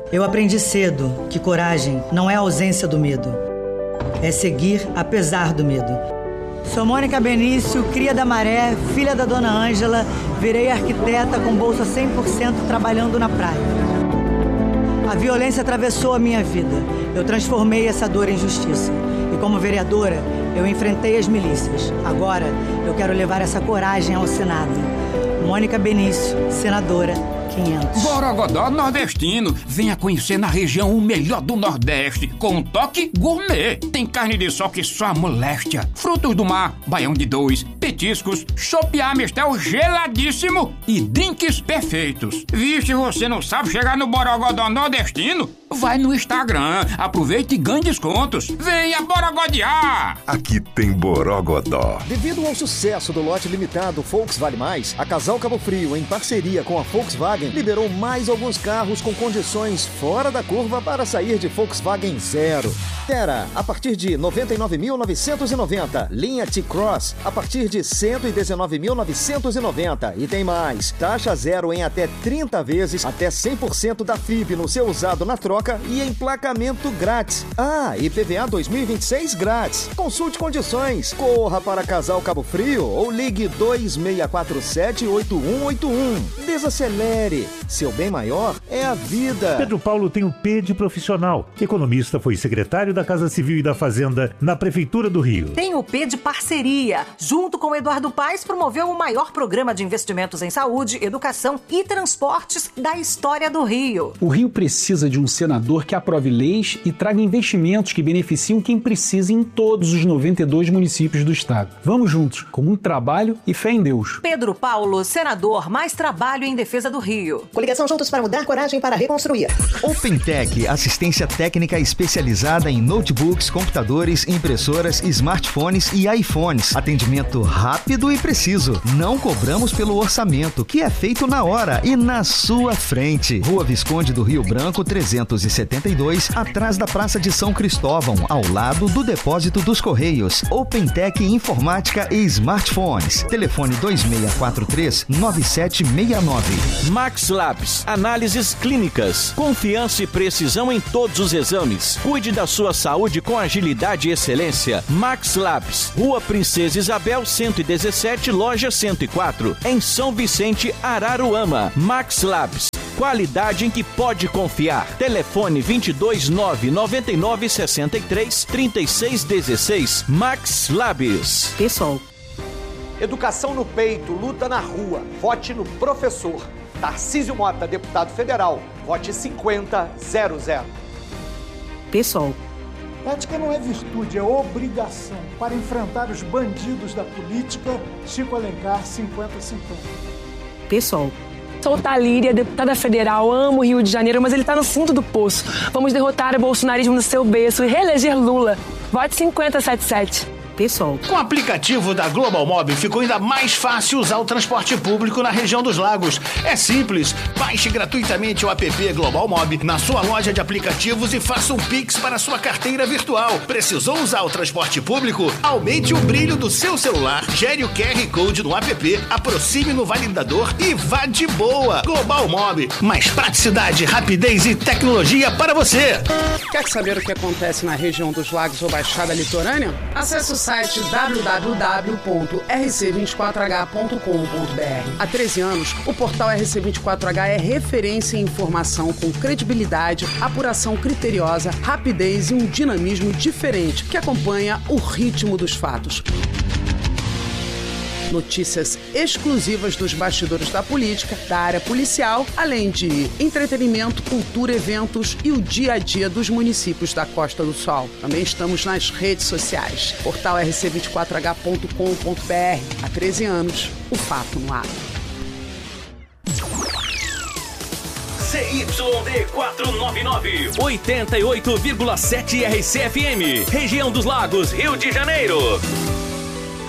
Eu aprendi cedo que coragem não é a ausência do medo, é seguir apesar do medo. Sou Mônica Benício, cria da Maré, filha da Dona Ângela, virei arquiteta com bolsa 100% trabalhando na praia. A violência atravessou a minha vida, eu transformei essa dor em justiça. E como vereadora, eu enfrentei as milícias. Agora, eu quero levar essa coragem ao Senado. Mônica Benício, senadora 500. Borogodó nordestino. Venha conhecer na região o melhor do Nordeste, com um toque gourmet. Tem carne de sol que só a moléstia, frutos do mar, baião de dois, petiscos, chopp Amistel geladíssimo e drinks perfeitos. Vixe, você não sabe chegar no Borogodó nordestino? Vai no Instagram, aproveite e ganhe descontos. Venha borogodear! Aqui tem Borogodó. Devido ao sucesso do lote limitado Volks Vale Mais, a Casal Cabo Frio, em parceria com a Volkswagen, liberou mais alguns carros com condições fora da curva para sair de Volkswagen Zero. Terra, a partir de R$ 99.990. Linha T-Cross, a partir de R$ 119.990. E tem mais. Taxa zero em até 30 vezes, até 100% da FIP no seu usado na troca e emplacamento grátis. Ah, e PVA 2026 grátis. Consulte condições. Corra para Casal Cabo Frio ou ligue 2647-8181. Desacelere. Seu bem maior é a vida. Pedro Paulo tem o P de profissional. Economista, foi secretário da Casa Civil e da Fazenda na Prefeitura do Rio. Tem o P de parceria. Junto com Eduardo Paes, promoveu o maior programa de investimentos em saúde, educação e transportes da história do Rio. O Rio precisa de um senador que aprove leis e traga investimentos que beneficiam quem precisa em todos os 92 municípios do estado. Vamos juntos, com muito trabalho e fé em Deus. Pedro Paulo, senador, mais trabalho em defesa do Rio. Coligação Juntos para Mudar, coragem para reconstruir. OpenTech, assistência técnica especializada em notebooks, computadores, impressoras, smartphones e iPhones. Atendimento rápido e preciso. Não cobramos pelo orçamento, que é feito na hora e na sua frente. Rua Visconde do Rio Branco, 372, atrás da Praça de São Cristóvão, ao lado do Depósito dos Correios. OpenTech Informática e Smartphones. Telefone 2643-9769. Max Labs, análises clínicas, confiança e precisão em todos os exames. Cuide da sua saúde com agilidade e excelência. Max Labs, Rua Princesa Isabel 117, Loja 104, em São Vicente, Araruama. Max Labs, qualidade em que pode confiar. Telefone 22999633616. Max Labs. Pessoal. Educação no peito, luta na rua. Vote no professor. Tarcísio Mota, deputado federal. Vote 5000. Pessoal. Ética não é virtude, é obrigação. Para enfrentar os bandidos da política, Chico Alencar, 50-50. Pessoal. Sou Talíria, deputada federal, amo o Rio de Janeiro, mas ele tá no fundo do poço. Vamos derrotar o bolsonarismo no seu berço e reeleger Lula. Vote 5077. Pessoal. Com o aplicativo da Global Mob ficou ainda mais fácil usar o transporte público na região dos lagos. É simples, baixe gratuitamente o app Global Mob na sua loja de aplicativos e faça um Pix para a sua carteira virtual. Precisou usar o transporte público? Aumente o brilho do seu celular, gere o QR Code no app, aproxime no validador e vá de boa. Global Mob, mais praticidade, rapidez e tecnologia para você. Quer saber o que acontece na região dos lagos ou Baixada Litorânea? Acesse o site www.rc24h.com.br. Há 13 anos, o portal RC24H é referência em informação com credibilidade, apuração criteriosa, rapidez e um dinamismo diferente que acompanha o ritmo dos fatos. Notícias exclusivas dos bastidores da política, da área policial, além de entretenimento, cultura, eventos e o dia a dia dos municípios da Costa do Sol. Também estamos nas redes sociais. Portal rc24h.com.br. Há 13 anos, o fato no ar. CYD 499, 88,7 RCFM, região dos Lagos, Rio de Janeiro.